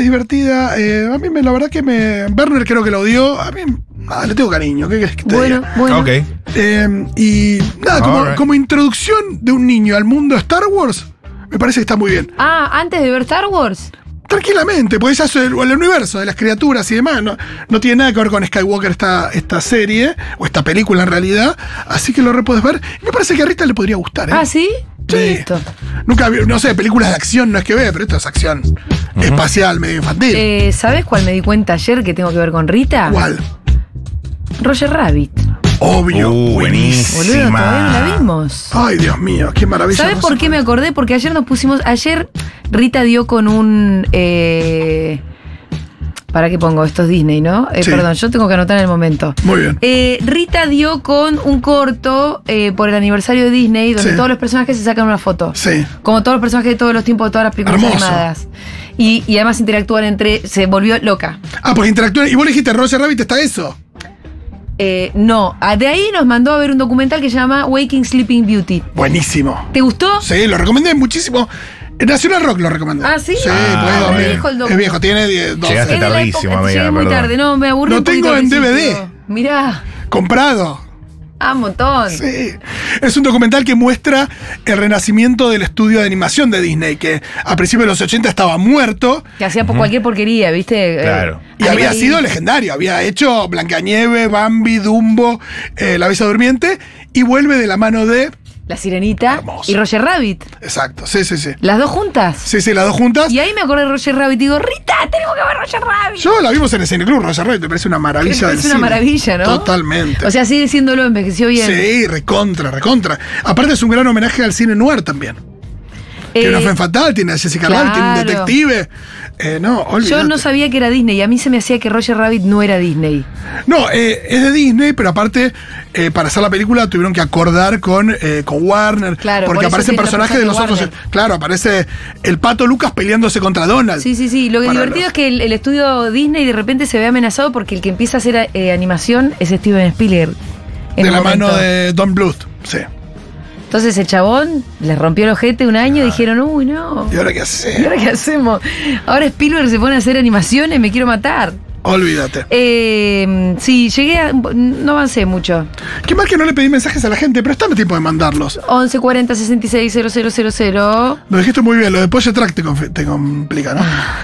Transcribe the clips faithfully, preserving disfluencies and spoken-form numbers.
es divertida. Eh, a mí me, la verdad que me... Werner creo que la odió. A mí nada, le tengo cariño. ¿Qué querés que te Bueno, diga? bueno. Ok. Eh, y nada, como, Alright. como introducción de un niño al mundo de Star Wars, me parece que está muy bien. Ah, antes de ver Star Wars. Tranquilamente, porque ya es el, el universo de las criaturas y demás. No, no tiene nada que ver con Skywalker esta, esta serie, o esta película en realidad. Así que lo re podés ver. Y me parece que a Rita le podría gustar, ¿eh? Ah, ¿sí? Sí. Listo. Nunca vi, no sé, películas de acción no es que ve, pero esto es acción espacial, medio infantil. Eh, ¿Sabes cuál me di cuenta ayer que tengo que ver con Rita? ¿Cuál? Roger Rabbit. Obvio, Uh, buenísimo. Boludo, Encima. todavía no la vimos. Ay, Dios mío, qué maravilla. ¿Sabes por qué me acordé? Porque ayer nos pusimos. Ayer Rita dio con un. Eh, ¿Para qué pongo? Esto es Disney, ¿no? Eh, Sí. Perdón, yo tengo que anotar en el momento. Muy bien. Eh, Rita dio con un corto eh, por el aniversario de Disney donde Sí. todos los personajes se sacan una foto. Sí. Como todos los personajes de todos los tiempos de todas las películas Hermoso. animadas. Y, y además interactúan entre. Se volvió loca. Ah, porque interactúan. Y vos le dijiste, Roger Rabbit está eso. Eh, no, ah, de ahí nos mandó a ver un documental que se llama Waking Sleeping Beauty. Buenísimo. ¿Te gustó? Sí, lo recomendé muchísimo. En National Rock lo recomendé. Ah, ¿sí? Sí, Ah, pues, me es- dijo el docu- es viejo, tiene diez, doce. Llegaste Es de la tardísimo, época- amiga, llegué muy perdón. tarde, no, me aburrí Lo un poquito tengo al en D V D. principio. Mirá, Comprado. ah, un montón. Sí. Es un documental que muestra el renacimiento del estudio de animación de Disney, que a principios de los ochenta estaba muerto Que hacía por cualquier porquería, ¿viste? Eh, Claro. y ahí- había ahí- sido legendario. Había hecho Blancanieves, Bambi, Dumbo, eh, La Bella Durmiente, y vuelve de la mano de... La Sirenita Hermoso. y Roger Rabbit. Exacto, sí, sí, sí. Las dos juntas. Sí, sí, las dos juntas. Y ahí me acordé de Roger Rabbit y digo, Rita, tenemos que ver Roger Rabbit. Yo la vimos en el Cine Club, Roger Rabbit, me parece una maravilla del Es una cine. maravilla, ¿no? Totalmente. O sea, sigue siéndolo, envejeció bien. Sí, recontra, recontra. Aparte es un gran homenaje al cine noir también. Tiene una Eh, Femme Fatal, tiene a Jessica Lange, tiene un claro. detective. Eh, no, olvídate. Yo no sabía que era Disney y a mí se me hacía que Roger Rabbit no era Disney. No, eh, es de Disney, pero aparte, eh, para hacer la película tuvieron que acordar con, eh, con Warner. Claro, por porque eso aparecen tiene los personajes de los personajes otros. de Claro, aparece el Pato Lucas peleándose contra Donald. Sí, sí, sí. Lo que Para divertido los- es que el, el estudio Disney de repente se ve amenazado porque el que empieza a hacer eh, animación es Steven Spielberg. en De un la mano momento. de Don Bluth. Sí. Entonces el chabón les rompió el ojete un año y dijeron, uy, no. ¿Y ahora qué ¿Y hace? ahora qué hacemos? Ahora Spielberg se pone a hacer animaciones, me quiero matar. Olvídate. Eh, sí, llegué a. No avancé mucho. Qué mal que no le pedí mensajes a la gente, pero está en tiempo de mandarlos. once cuarenta sesenta y seis cero cero cero cero. Lo dijiste muy bien, lo de Pollo Track te, conf- te complica, ¿no?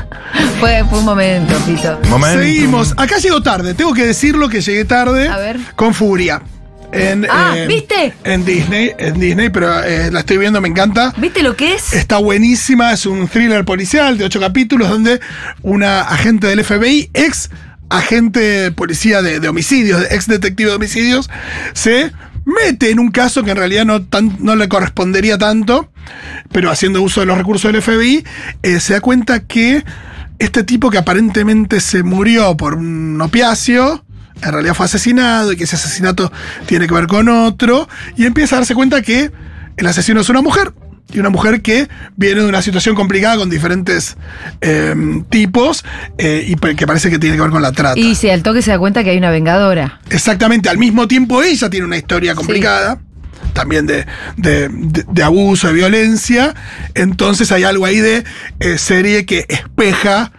Fue, fue un momento, Pito. Momento. Seguimos. Acá llego tarde, tengo que decirlo que llegué tarde. A ver. Con Furia. En, Ah, eh, ¿viste? En Disney, en Disney, pero eh, la estoy viendo, me encanta. ¿Viste lo que es? Está buenísima, es un thriller policial de ocho capítulos donde una agente del F B I, ex agente policía de, de homicidios, ex detective de homicidios, se mete en un caso que en realidad no, tan, no le correspondería tanto, pero haciendo uso de los recursos del F B I, eh, se da cuenta que este tipo que aparentemente se murió por un opiáceo, en realidad fue asesinado y que ese asesinato tiene que ver con otro, y empieza a darse cuenta que el asesino es una mujer, y una mujer que viene de una situación complicada con diferentes eh, tipos, eh, y pa- que parece que tiene que ver con la trata. Y se al toque se da cuenta que hay una vengadora. Exactamente, al mismo tiempo ella tiene una historia complicada, también de, de- de- de abuso, de violencia, entonces hay algo ahí de eh, serie que espeja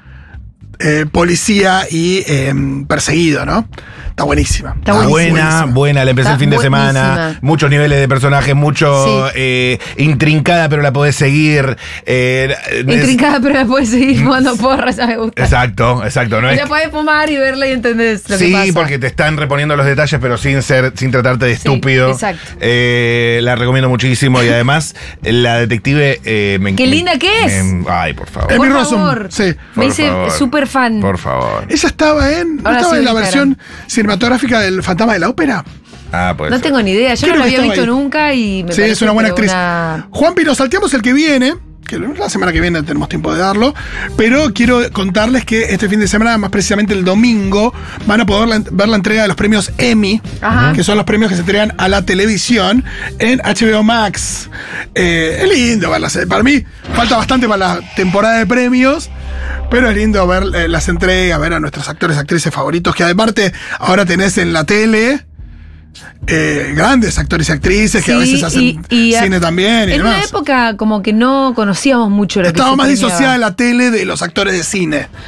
eh, policía y eh, perseguido, ¿no? Está buenísima. Está Buena, buenísima. buena, la empecé Está el fin de buenísima. semana. Muchos niveles de personajes, mucho Sí. eh, intrincada, pero la podés seguir. eh, es- Intrincada, pero la puedes seguir fumando porras, esa me gusta. Exacto, exacto. No Y es, la puedes fumar y verla y entendés lo que sí, pasa. porque te están reponiendo los detalles, pero sin ser, sin tratarte de Sí, estúpido. exacto. Eh, la recomiendo muchísimo y además la detective eh, me ¡Qué me- linda que es! me- ay, por favor. Emmy Por Rossum, favor. sí. Me Por hice favor. súper fan. Por favor. Ella estaba en. ¿no Ahora estaba sí en la me versión cinematográfica del Fantasma de la Ópera? Ah, pues. No tengo ni idea, yo Creo no la que había estaba visto ahí. nunca y me Sí, parece es una buena pero actriz. una- Juanpi, nos salteamos el que viene, que la semana que viene tenemos tiempo de darlo, pero quiero contarles que este fin de semana, más precisamente el domingo, van a poder la- ver la entrega de los premios Emmy, Ajá. que son los premios que se entregan a la televisión en H B O Max. Eh, es lindo verlas. eh. Para mí falta bastante para la temporada de premios. Pero es lindo ver eh, las entregas, ver a nuestros actores, actrices favoritos, que aparte ahora tenés en la tele eh, grandes actores y actrices que a Sí, veces hacen y- y a- cine también y En una demás. época como que no conocíamos mucho lo que Estaba se más premiaba. disociada la tele de los actores de cine.